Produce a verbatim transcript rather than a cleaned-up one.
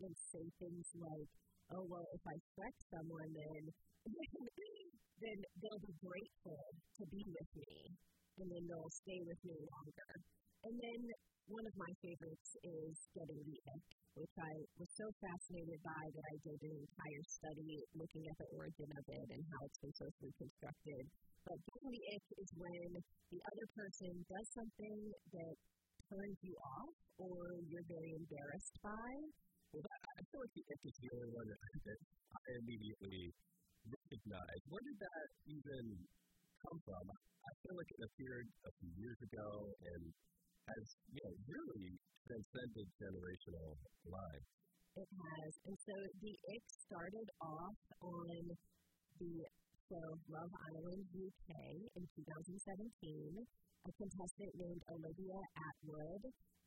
even say things like, oh, well, if I sex someone, then, then they'll be grateful to be with me, and then they'll stay with me longer. And then one of my favorites is getting the ick, which I was so fascinated by that I did an entire study looking at the origin of it and how it's been socially constructed. But getting the ick is when the other person does something that turns you off or you're very embarrassed by. Well, that, I feel like the ick is the only one that, that I immediately recognize. Where did that even come from? I feel like it appeared a few years ago and has, you know, really transcended generational lines. It has. And so the ick started off on the show Love Island U K in two thousand seventeen. A contestant named Olivia Atwood